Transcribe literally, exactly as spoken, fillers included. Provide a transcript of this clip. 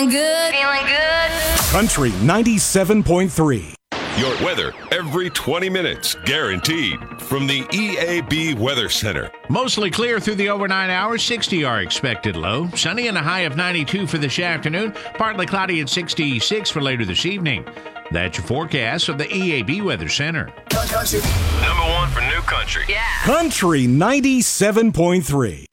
Good. Feeling good. Country ninety-seven point three. Your weather every twenty minutes, guaranteed. From the E A B Weather Center. Mostly clear through the overnight hours. sixty are expected low. Sunny and a high of ninety-two for this afternoon. Partly cloudy at sixty-six for later this evening. That's your forecast of the E A B Weather Center. Number one for new country. Yeah. Country ninety-seven point three.